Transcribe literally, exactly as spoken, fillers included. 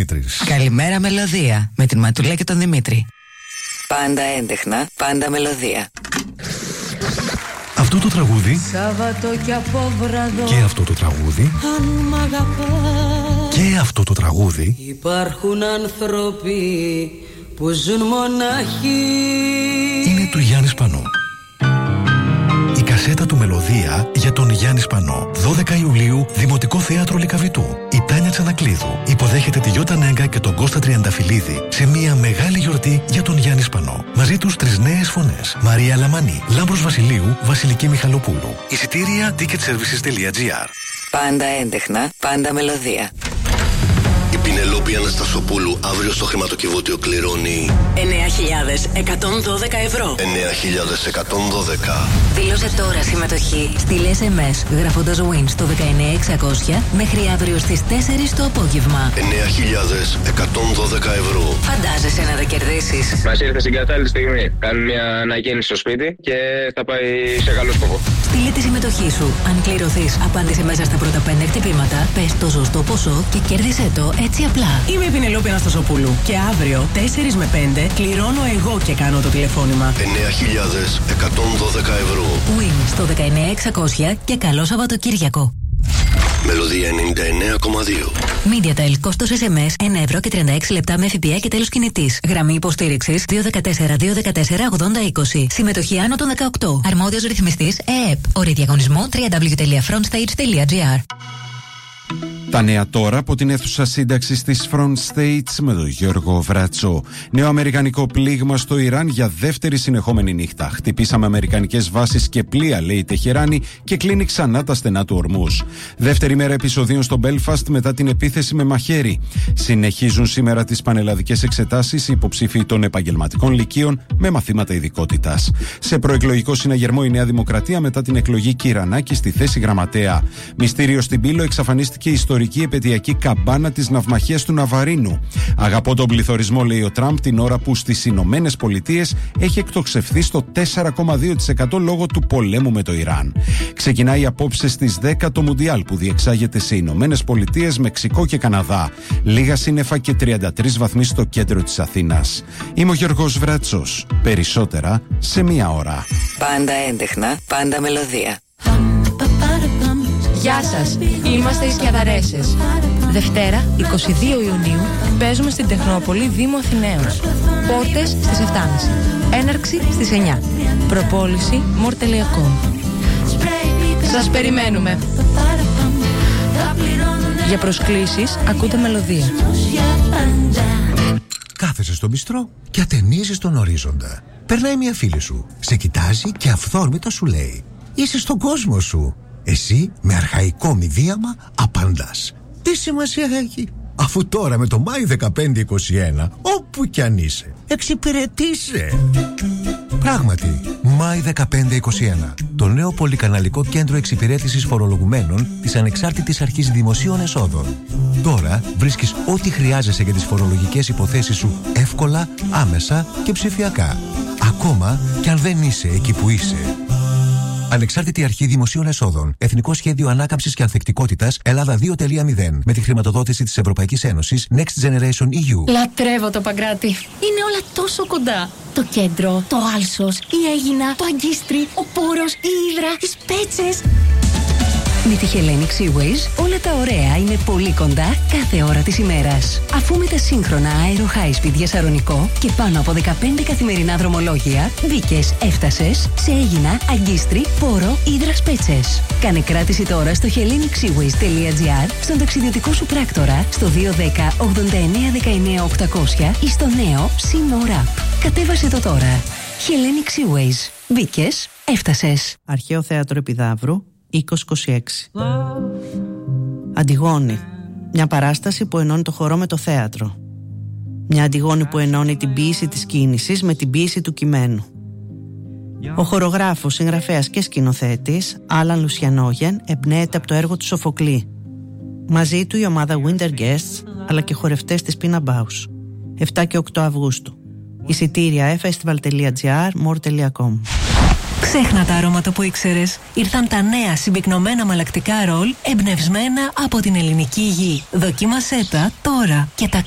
Δημήτρης. Καλημέρα μελωδία με την Ματουλέ και τον Δημήτρη. Πάντα έντεχνα, πάντα μελωδία. Αυτό το τραγούδι Σάββατο και απόβραδο. Και αυτό το τραγούδι Αν μ' αγαπάς. Και αυτό το τραγούδι. Υπάρχουν άνθρωποι που ζουν μονάχοι. Είναι του Γιάννη Σπανού. Η κασέτα του Μελωδία για τον Γιάννη Σπανό. δώδεκα Ιουλίου, Δημοτικό Θέατρο Λυκαβητού. Η Τάνια Τσανακλείδου υποδέχεται τη Γιώτα Νέγκα και τον Κώστα Τριανταφυλλίδη σε μια μεγάλη γιορτή για τον Γιάννη Σπανό. Μαζί τους τρεις νέες φωνές. Μαρία Λαμανή, Λάμπρος Βασιλείου, Βασιλική Μιχαλοπούλου. Εισιτήρια ticket services τελεία gr. Πάντα έντεχνα, πάντα μελωδία. Η Πινελόπη Αναστασοπούλου αύριο στο χρηματοκιβώτιο κληρώνει εννέα χιλιάδες εκατόν δώδεκα ευρώ. εννέα χιλιάδες εκατόν δώδεκα. Δήλωσε τώρα συμμετοχή. Στείλε ες εμ ες γράφοντας win στο δεκαεννέα εξακόσια μέχρι αύριο στις τέσσερις το απόγευμα. εννέα χιλιάδες εκατόν δώδεκα ευρώ. Φαντάζεσαι να τα κερδίσεις. Μας ήρθε στην κατάλληλη στιγμή. Κάνουμε μια ανακαίνιση στο σπίτι και θα πάει σε καλό σκοπό. Στείλε τη συμμετοχή σου. Αν κληρωθείς, απάντησε μέσα στα πρώτα πέντε χτυπήματα, πες το σωστό ποσό και κέρδισε το έτσι απλά. Είμαι η Πινελόπη Αναστασοπούλου και αύριο τέσσερις με πέντε κληρώνω εγώ και κάνω το τηλεφώνημα. εννέα χιλιάδες εκατόν δώδεκα ευρώ. Win στο δεκαεννέα εξακόσια και καλό Σαββατοκύριακο. Μελωδία ενενήντα εννέα κόμμα δύο. MediaTel, κόστος ες εμ ες ένα ευρώ και τριάντα έξι λεπτά με ΦΠΑ και τέλος κινητής. Γραμμή υποστήριξης δύο ένα τέσσερα δύο ένα τέσσερα ογδόντα είκοσι. Συμμετοχή άνω των δεκαοκτώ. Αρμόδιος ρυθμιστής ΕΕΠ. Όροι διαγωνισμού double-u double-u double-u τελεία frontstage τελεία gr. Τα νέα τώρα από την αίθουσα σύνταξης της Front States με τον Γιώργο Βράτσο. Νέο αμερικανικό πλήγμα στο Ιράν για δεύτερη συνεχόμενη νύχτα. Χτυπήσαμε αμερικανικές βάσεις και πλοία, λέει η Τεχεράνη, και κλείνει ξανά τα στενά του Ορμούζ. Δεύτερη μέρα επεισοδίων στο Μπέλφαστ μετά την επίθεση με μαχαίρι. Συνεχίζουν σήμερα τις πανελλαδικές εξετάσεις οι υποψήφοι των επαγγελματικών λυκείων με μαθήματα ειδικότητας. Σε προεκλογικό συναγερμό η Νέα Δημοκρατία μετά την εκλογή Κυρανάκη στη θέση γραμματέα. Μυστήριο στην Πύλο εξαφανίστηκε η ιστορική επαιτειακή καμπάνα της ναυμαχίας του Ναβαρίνου. Αγαπώ τον πληθωρισμό, λέει ο Τραμπ, την ώρα που στις Ηνωμένες Πολιτείες έχει εκτοξευθεί στο τέσσερα κόμμα δύο τοις εκατό λόγω του πολέμου με το Ιράν. Ξεκινάει απόψε στις δέκα το Μουντιάλ που διεξάγεται σε Ηνωμένες Πολιτείες, Μεξικό και Καναδά. Λίγα σύννεφα και τριάντα τρεις βαθμοί στο κέντρο της Αθήνας. Είμαι ο Γιώργος Βράτσος. Περισσότερα σε μία ώρα. Πάντα έντεχνα, πάντα μελωδία. Γεια σας, είμαστε οι Σκιαδαρέσες. Δευτέρα, εικοστή δεύτερη Ιουνίου, παίζουμε στην Τεχνόπολη, Δήμο Αθηναίων. Πόρτες στις επτά και μισή. Έναρξη στις εννιά. Προπόληση μορ τελεία κομ. Σας περιμένουμε. Για προσκλήσεις, ακούτε μελωδία. Κάθεσαι στο μπιστρό και ατενίζεις τον ορίζοντα. Περνάει μια φίλη σου, σε κοιτάζει και αυθόρμητα σου λέει: είσαι στον κόσμο σου. Εσύ με αρχαϊκό μηδίαμα απαντάς: τι σημασία έχει, αφού τώρα με το Μάη δεκαπέντε είκοσι ένα όπου κι αν είσαι εξυπηρετείσαι. Πράγματι, Μάη δεκαπέντε είκοσι ένα, το νέο πολυκαναλικό κέντρο εξυπηρέτησης φορολογουμένων της Ανεξάρτητης Αρχής Δημοσίων Εσόδων. Τώρα βρίσκεις ό,τι χρειάζεσαι για τις φορολογικές υποθέσεις σου εύκολα, άμεσα και ψηφιακά, ακόμα κι αν δεν είσαι εκεί που είσαι. Ανεξάρτητη Αρχή Δημοσίων Εσόδων. Εθνικό Σχέδιο Ανάκαμψης και Ανθεκτικότητας Ελλάδα δύο τελεία μηδέν. Με τη χρηματοδότηση της Ευρωπαϊκής Ένωσης Next Generation ι γιου. Λατρεύω το Παγκράτη. Είναι όλα τόσο κοντά. Το κέντρο, το Άλσος, η Αίγινα, το Αγκίστρι, ο Πόρος, η Ύδρα, οι Σπέτσες. Με τη Hellenic Seaways όλα τα ωραία είναι πολύ κοντά κάθε ώρα της ημέρας. Αφού με τα σύγχρονα Aero High Speed για Σαρονικό και πάνω από δεκαπέντε καθημερινά δρομολόγια, μπήκες, έφτασες σε Αίγινα, Αγκίστρι, Πόρο, Ύδρα, Σπέτσες. Κάνε κράτηση τώρα στο hellenic seaways τελεία gr, στον ταξιδιωτικό σου πράκτορα, στο δύο ένα μηδέν ογδόντα εννέα δεκαεννέα οκτακόσια ή στο νέο Sino App. Κατέβασε το τώρα. Hellenic Seaways. Μπήκες, έφτασες. Αρχαίο Θέατρο Επιδαύρου, είκοσι είκοσι έξι. Αντιγόνη. Μια παράσταση που ενώνει το χορό με το θέατρο. Μια Αντιγόνη που ενώνει την ποίηση της κίνησης με την ποίηση του κειμένου. Ο χορογράφος, συγγραφέας και σκηνοθέτης Άλαν Λουσιανόγεν εμπνέεται από το έργο του Σοφοκλή. Μαζί του η ομάδα Winter Guests αλλά και χορευτές της Pina Bausch. επτά και οκτώ Αυγούστου. Εισιτήρια e-festival τελεία gr, more τελεία com. Ξέχνα τα αρώματα που ήξερες. Ήρθαν τα νέα συμπυκνωμένα μαλακτικά ρολ εμπνευσμένα από την ελληνική γη. Δοκίμασέ τα τώρα και τα